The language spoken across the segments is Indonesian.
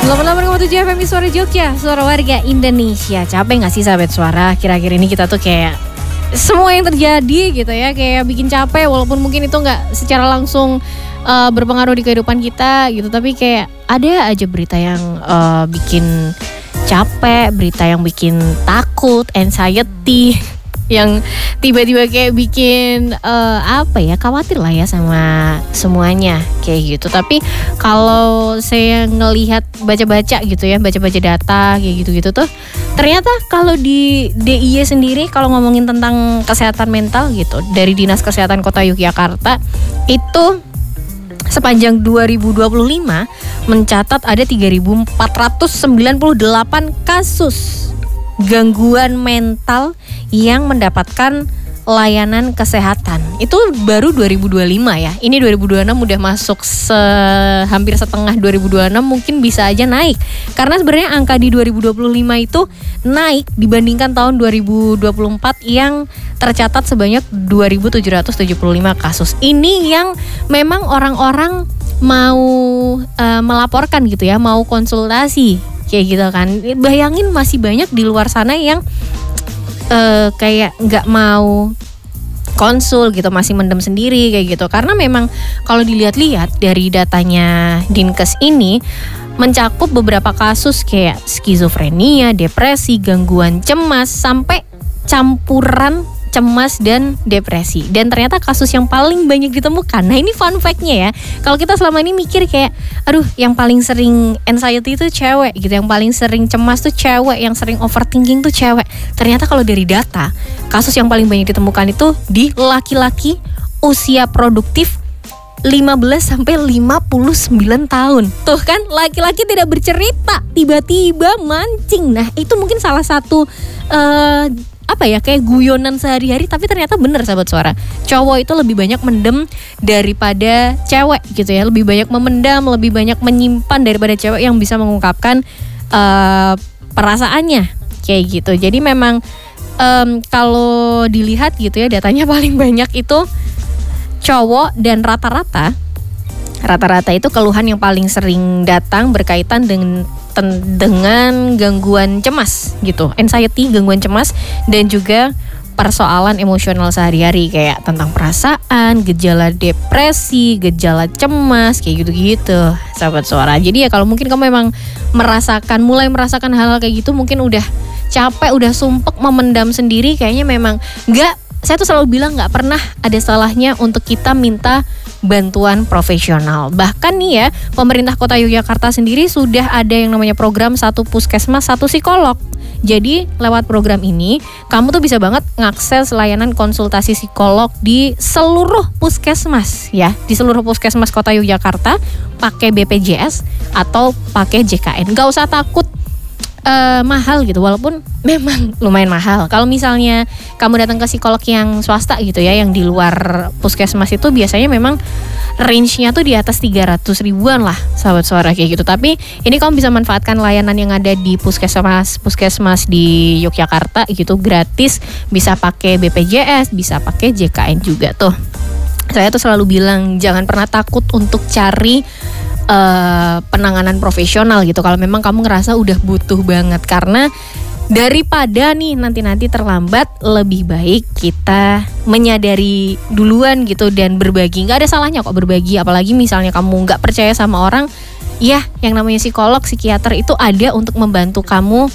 88,7 FM Suara Jogja, suara warga Indonesia. Capek gak sih sahabat suara? Akhir-akhir ini kita tuh kayak semua yang terjadi gitu ya, kayak bikin capek. Walaupun mungkin itu gak secara langsung berpengaruh di kehidupan kita gitu, tapi kayak ada aja berita yang bikin capek, berita yang bikin takut, anxiety, yang tiba-tiba kayak bikin khawatir lah ya sama semuanya kayak gitu. Tapi kalau saya ngelihat baca-baca gitu ya, baca-baca data kayak gitu-gitu tuh, ternyata kalau di DIY sendiri kalau ngomongin tentang kesehatan mental gitu, dari Dinas Kesehatan Kota Yogyakarta itu sepanjang 2025 mencatat ada 3.498 kasus gangguan mental yang mendapatkan layanan kesehatan. Itu baru 2025 ya. Ini 2026 udah masuk hampir setengah 2026, mungkin bisa aja naik. Karena sebenarnya angka di 2025 itu naik dibandingkan tahun 2024 yang tercatat sebanyak 2.775 kasus. Ini yang memang orang-orang mau melaporkan gitu ya, mau konsultasi kayak gitu kan. Bayangin masih banyak di luar sana yang kayak nggak mau konsul gitu, masih mendem sendiri kayak gitu. Karena memang kalau dilihat-lihat dari datanya Dinkes ini mencakup beberapa kasus kayak skizofrenia, depresi, gangguan cemas, sampai campuran cemas dan depresi. Dan ternyata kasus yang paling banyak ditemukan, nah ini fun fact-nya ya, kalau kita selama ini mikir kayak aduh yang paling sering anxiety itu cewek gitu, yang paling sering cemas tuh cewek, yang sering overthinking tuh cewek. Ternyata kalau dari data, kasus yang paling banyak ditemukan itu di laki-laki usia produktif 15 sampai 59 tahun. Tuh kan, laki-laki tidak bercerita, tiba-tiba mancing. Nah, itu mungkin salah satu kayak guyonan sehari-hari, tapi ternyata benar sahabat suara. Cowok itu lebih banyak mendem daripada cewek gitu ya. Lebih banyak memendam, lebih banyak menyimpan daripada cewek yang bisa mengungkapkan perasaannya kayak gitu. Jadi memang kalau dilihat gitu ya, datanya paling banyak itu cowok, dan rata-rata itu keluhan yang paling sering datang berkaitan dengan gangguan cemas gitu, anxiety, gangguan cemas, dan juga persoalan emosional sehari-hari kayak tentang perasaan, gejala depresi, gejala cemas, kayak gitu-gitu sahabat suara. Jadi ya kalau mungkin kamu memang mulai merasakan hal-hal kayak gitu, mungkin udah capek, udah sumpek memendam sendiri, kayaknya memang saya tuh selalu bilang gak pernah ada salahnya untuk kita minta bantuan profesional. Bahkan nih ya, pemerintah Kota Yogyakarta sendiri sudah ada yang namanya program 1 puskesmas 1 psikolog. Jadi lewat program ini kamu tuh bisa banget ngakses layanan konsultasi psikolog di seluruh puskesmas ya, di seluruh puskesmas Kota Yogyakarta, pakai BPJS atau pakai JKN. Gak usah takut mahal gitu, walaupun memang lumayan mahal. Kalau misalnya kamu datang ke psikolog yang swasta gitu ya, yang di luar puskesmas itu biasanya memang range-nya tuh di atas 300 ribuan lah sahabat suara kayak gitu. Tapi ini kamu bisa manfaatkan layanan yang ada di puskesmas di Yogyakarta gitu, gratis, bisa pakai BPJS, bisa pakai JKN juga tuh. Saya tuh selalu bilang jangan pernah takut untuk cari penanganan profesional gitu kalau memang kamu ngerasa udah butuh banget. Karena daripada nih nanti terlambat, lebih baik kita menyadari duluan gitu dan berbagi. Gak ada salahnya kok berbagi, apalagi misalnya kamu gak percaya sama orang, ya yang namanya psikolog, psikiater itu ada untuk membantu kamu,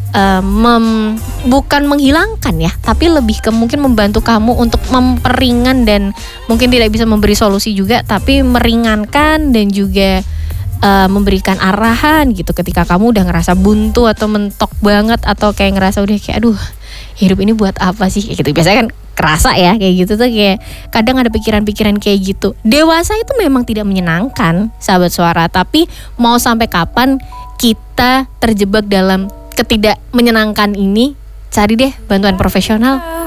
bukan menghilangkan ya, tapi lebih ke mungkin membantu kamu untuk memperingan, dan mungkin tidak bisa memberi solusi juga, tapi meringankan dan juga memberikan arahan gitu ketika kamu udah ngerasa buntu atau mentok banget, atau kayak ngerasa udah kayak aduh hidup ini buat apa sih kayak gitu. Biasanya kan kerasa ya kayak gitu tuh, kayak kadang ada pikiran-pikiran kayak gitu. Dewasa itu memang tidak menyenangkan sahabat suara, tapi mau sampai kapan kita terjebak dalam ketidak menyenangkan ini, cari deh bantuan profesional.